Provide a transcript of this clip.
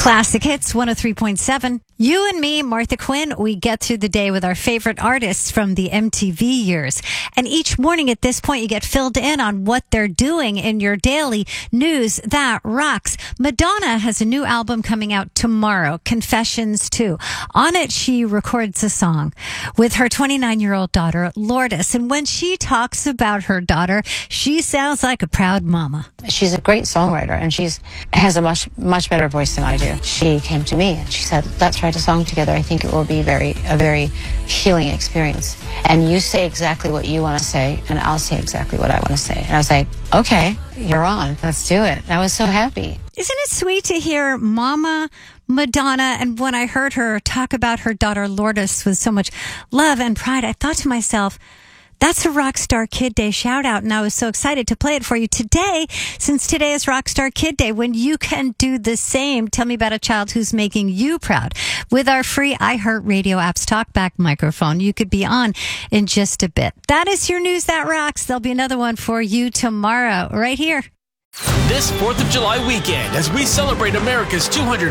Classic Hits 103.7. You and me, Martha Quinn, we get through the day with our favorite artists from the MTV years. And each morning at this point, you get filled in on what they're doing in your daily news that rocks. Madonna has a new album coming out tomorrow, Confessions 2. On it, she records a song with her 29-year-old daughter, Lourdes. And when she talks about her daughter, she sounds like a proud mama. She's a great songwriter, and she has a much better voice than I do. She came to me and she said, let's write a song together. I think it will be a very healing experience. And you say exactly what you want to say, and I'll say exactly what I want to say. And I was like, okay, you're on. Let's do it. I was so happy. Isn't it sweet to hear Mama Madonna? And when I heard her talk about her daughter Lourdes with so much love and pride, I thought to myself, that's a Rockstar Kid Day shout out, and I was so excited to play it for you today, since today is Rockstar Kid Day, when you can do the same. Tell me about a child who's making you proud. With our free iHeartRadio app's TalkBack microphone, you could be on in just a bit. That is your news that rocks. There'll be another one for you tomorrow, right here. This 4th of July weekend, as we celebrate America's 200